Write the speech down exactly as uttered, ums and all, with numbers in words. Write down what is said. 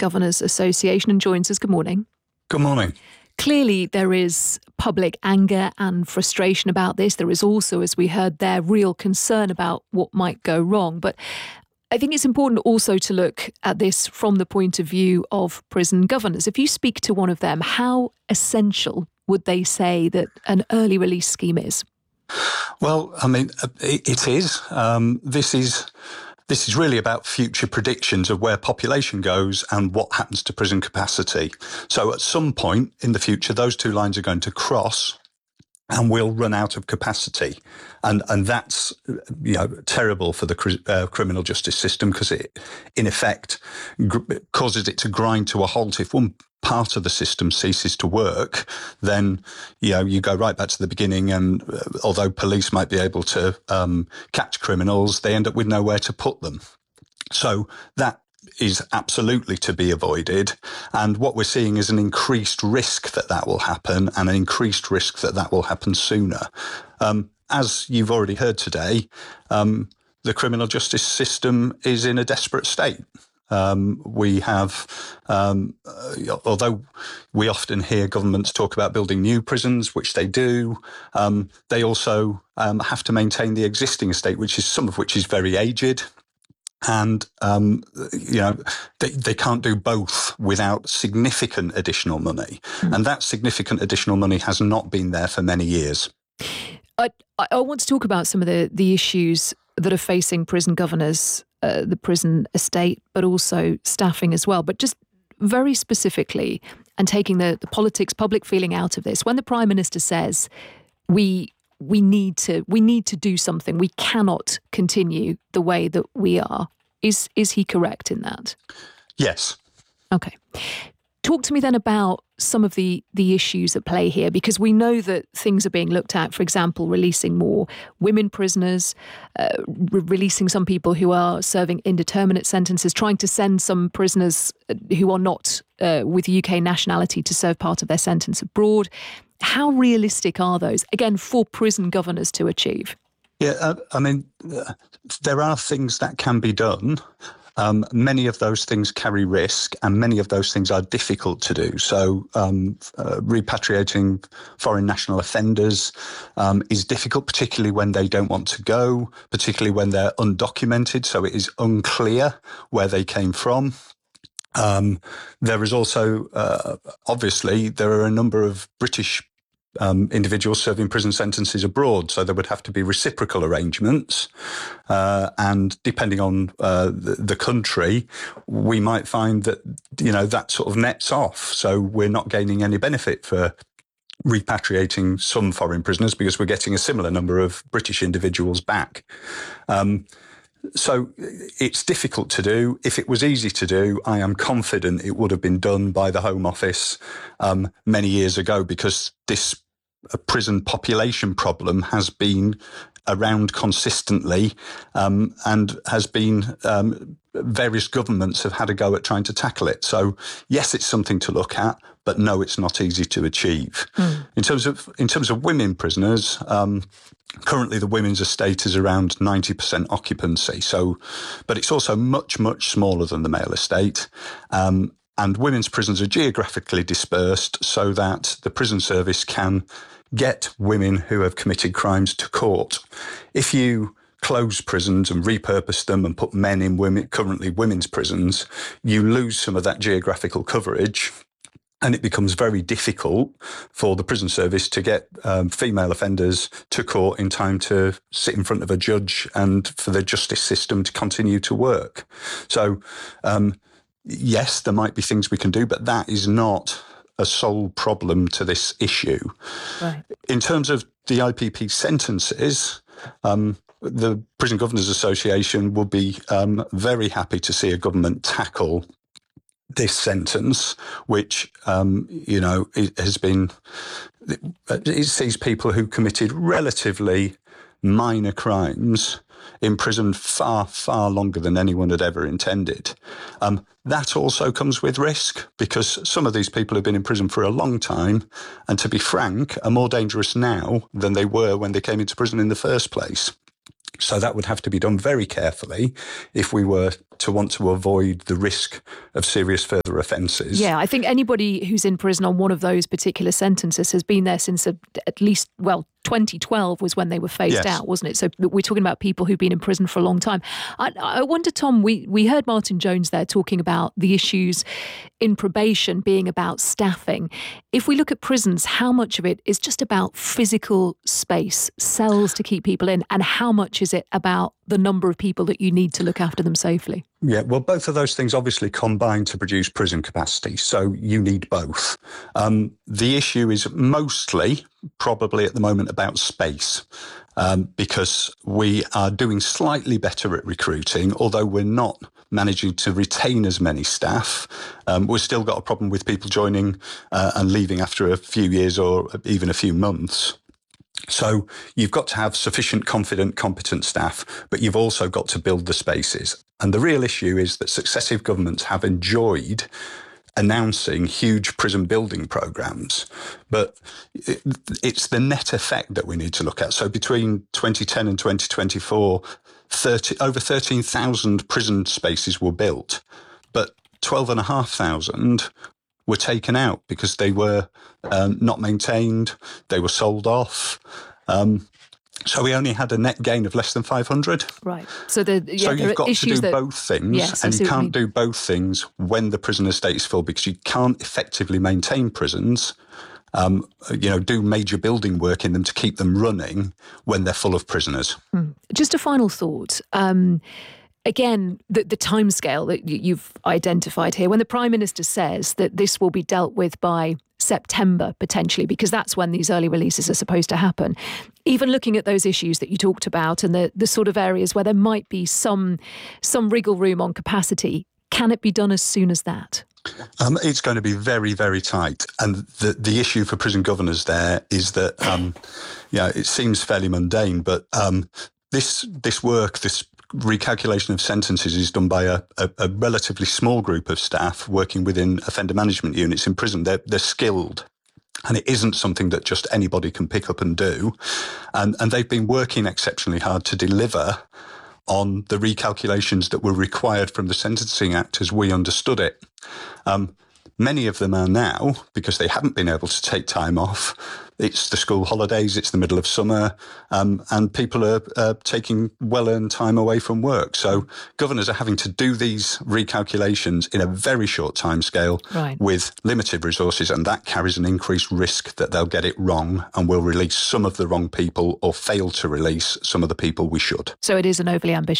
Governors Association and joins us. Good morning. Good morning. Clearly, there is public anger and frustration about this. There is also, as we heard there, real concern about what might go wrong. But I think it's important also to look at this from the point of view of prison governors. If you speak to one of them, how essential would they say that an early release scheme is? Well, I mean, it, it is. Um, this is... This is really about future predictions of where population goes and what happens to prison capacity. So at some point in the future, those two lines are going to cross and we'll run out of capacity. And and that's, you know, terrible for the uh, criminal justice system because it, in effect, gr- causes it to grind to a halt. If one part of the system ceases to work, then, you know, you go right back to the beginning. And uh, although police might be able to um, catch criminals, they end up with nowhere to put them. So that is absolutely to be avoided. And what we're seeing is an increased risk that that will happen and an increased risk that that will happen sooner. Um, as you've already heard today, um, the criminal justice system is in a desperate state. Um, we have, um, uh, although we often hear governments talk about building new prisons, which they do, um, they also um, have to maintain the existing estate, which is some of which is very aged. And, um, you know, they, they can't do both without significant additional money. Mm. And that significant additional money has not been there for many years. I, I want to talk about some of the, the issues that are facing prison governors, uh, the prison estate, but also staffing as well. But just very specifically, and taking the, the politics, public feeling out of this, when the Prime Minister says we we need to we need to do something, we cannot continue the way that we are, is is he correct in that? Yes. Okay. Talk to me then about some of the, the issues at play here, because we know that things are being looked at, for example, releasing more women prisoners, uh, re- releasing some people who are serving indeterminate sentences, trying to send some prisoners who are not uh, with U K nationality to serve part of their sentence abroad. How realistic are those, again, for prison governors to achieve? Yeah, uh, I mean, uh, there are things that can be done. Um, many of those things carry risk and many of those things are difficult to do. So um, uh, repatriating foreign national offenders um, is difficult, particularly when they don't want to go, particularly when they're undocumented. So it is unclear where they came from. Um, there is also, uh, obviously, there are a number of British Um, individuals serving prison sentences abroad, so there would have to be reciprocal arrangements. Uh, and depending on uh, the, the country, we might find that, you know, that sort of nets off. So we're not gaining any benefit for repatriating some foreign prisoners because we're getting a similar number of British individuals back. Um, So it's difficult to do. If it was easy to do, I am confident it would have been done by the Home Office um, many years ago, because this uh, prison population problem has been around consistently um, and has been, um, various governments have had a go at trying to tackle it. So yes, it's something to look at, but no, it's not easy to achieve. Mm. In terms of in terms of women prisoners, um, currently the women's estate is around ninety percent occupancy. So, but it's also much, much smaller than the male estate. Um, and women's prisons are geographically dispersed so that the prison service can get women who have committed crimes to court. If you close prisons and repurpose them and put men in women, currently women's prisons, you lose some of that geographical coverage. And it becomes very difficult for the prison service to get um, female offenders to court in time to sit in front of a judge and for the justice system to continue to work. So, um, yes, there might be things we can do, but that is not a sole problem to this issue. Right. In terms of the I P P sentences, um, the Prison Governors Association will be um, very happy to see a government tackle this sentence, which, um, you know, it has been, it sees people who committed relatively minor crimes imprisoned far, far longer than anyone had ever intended. Um, that also comes with risk, because some of these people have been in prison for a long time and, to be frank, are more dangerous now than they were when they came into prison in the first place. So that would have to be done very carefully if we were to want to avoid the risk of serious further offences. Yeah, I think anybody who's in prison on one of those particular sentences has been there since a, at least, well, twenty twelve was when they were phased Yes. out, wasn't it? So we're talking about people who've been in prison for a long time. I, I wonder, Tom, we, we heard Martin Jones there talking about the issues in probation being about staffing. If we look at prisons, how much of it is just about physical space, cells to keep people in, and how much is it about the number of people that you need to look after them safely? Yeah, well, both of those things obviously combine to produce prison capacity, so you need both. Um, the issue is mostly, probably at the moment, about space, um, because we are doing slightly better at recruiting, although we're not managing to retain as many staff. Um, we've still got a problem with people joining uh, and leaving after a few years or even a few months. So you've got to have sufficient, confident, competent staff, but you've also got to build the spaces. And the real issue is that successive governments have enjoyed announcing huge prison building programs, but it, it's the net effect that we need to look at. So between twenty ten and twenty twenty-four, thirty, over thirteen thousand prison spaces were built, but twelve and a half thousand were taken out because they were um, not maintained, they were sold off. Um, so we only had a net gain of less than five hundred. Right. So, the, yeah, so you've got to do that, both things, yes, and you can't you do both things when the prison estate is full, because you can't effectively maintain prisons, um, you know, do major building work in them to keep them running when they're full of prisoners. Mm. Just a final thought. Um, Again, the, the timescale that you've identified here, when the Prime Minister says that this will be dealt with by September, potentially, because that's when these early releases are supposed to happen, even looking at those issues that you talked about and the, the sort of areas where there might be some, some wriggle room on capacity, can it be done as soon as that? Um, it's going to be very, very tight. And the, the issue for prison governors there is that, um, yeah, it seems fairly mundane, but um, this this work, this recalculation of sentences is done by a, a, a relatively small group of staff working within offender management units in prison. They're, they're skilled, and it isn't something that just anybody can pick up and do. And, and they've been working exceptionally hard to deliver on the recalculations that were required from the Sentencing Act as we understood it. Um, many of them are now, because they haven't been able to take time off. It's the school holidays, it's the middle of summer, um, and people are uh, taking well-earned time away from work. So governors are having to do these recalculations in a very short timescale, right, with limited resources, and that carries an increased risk that they'll get it wrong and will release some of the wrong people or fail to release some of the people we should. So it is an overly ambitious